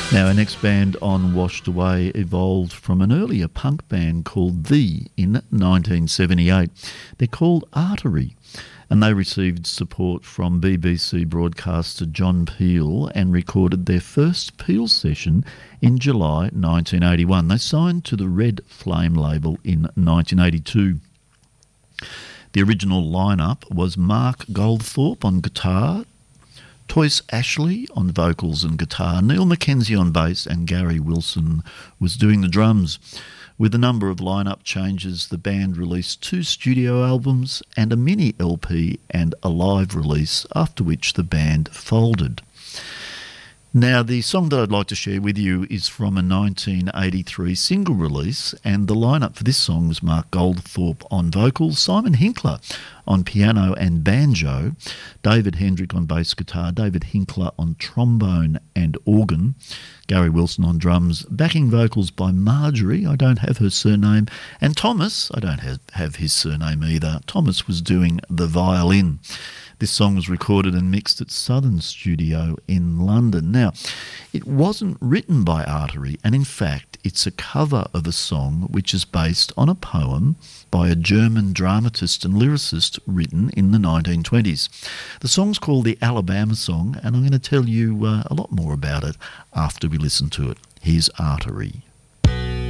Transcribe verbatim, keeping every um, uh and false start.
Now, our next band on Washed Away evolved from an earlier punk band called The in nineteen seventy-eight. They're called Artery, and they received support from B B C broadcaster John Peel and recorded their first Peel session in July nineteen eighty-one. They signed to the Red Flame label in nineteen eighty-two. The original lineup was Mark Goldthorpe on guitar, Toyce Ashley on vocals and guitar, Neil Mackenzie on bass, and Gary Wilson was doing the drums. With a number of lineup changes, the band released two studio albums and a mini L P and a live release, after which the band folded. Now, the song that I'd like to share with you is from a nineteen eighty-three single release, and the lineup for this song was Mark Goldthorpe on vocals, Simon Hinkler on piano and banjo, David Hendrick on bass guitar, David Hinkler on trombone and organ, Gary Wilson on drums, backing vocals by Marjorie, I don't have her surname, and Thomas, I don't have, have his surname either. Thomas was doing the violin. This song was recorded and mixed at Southern Studio in London. Now, it wasn't written by Artery, and in fact, it's a cover of a song which is based on a poem by a German dramatist and lyricist written in the nineteen twenties. The song's called the Alabama Song, and I'm going to tell you uh, a lot more about it after we listen to it. Here's Artery.